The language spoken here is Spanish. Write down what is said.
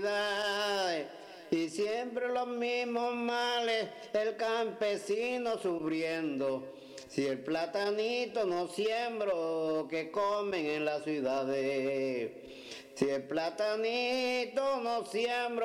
necesidades y siempre los mismos males, el campesino sufriendo. Si el platanito no siembro que comen en las ciudades, si el platanito no siembro